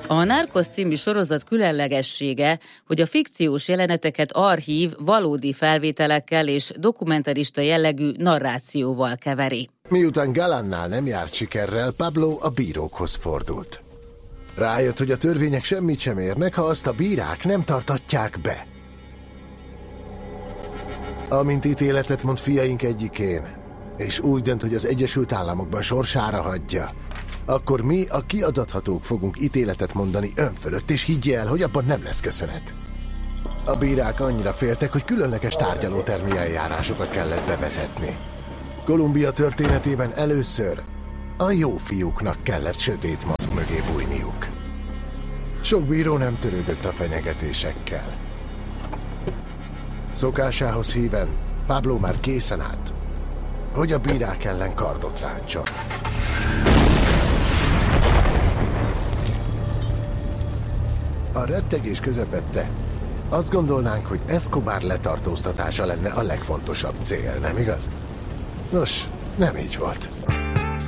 A Narcos című sorozat különlegessége, hogy a fikciós jeleneteket archív, valódi felvételekkel és dokumentarista jellegű narrációval keveri. Miután Galannál nem járt sikerrel, Pablo a bírókhoz fordult. Rájött, hogy a törvények semmit sem érnek, ha azt a bírák nem tartatják be. Amint ítéletet mond fiaink egyikén, és úgy dönt, hogy az Egyesült Államokban sorsára hagyja, akkor mi, a kiadathatók fogunk ítéletet mondani ön fölött, és higgye el, hogy abban nem lesz köszönet. A bírák annyira féltek, hogy különleges tárgyalótermi eljárásokat kellett bevezetni. Kolumbia történetében először a jó fiúknak kellett sötét maszk mögé bújniuk. Sok bíró nem törődött a fenyegetésekkel. Szokásához híven Pablo már készen állt, hogy a bírák ellen kardot ráncson. A rettegés közepette azt gondolnánk, hogy Escobar letartóztatása lenne a legfontosabb cél, nem igaz? Nos, nem így volt.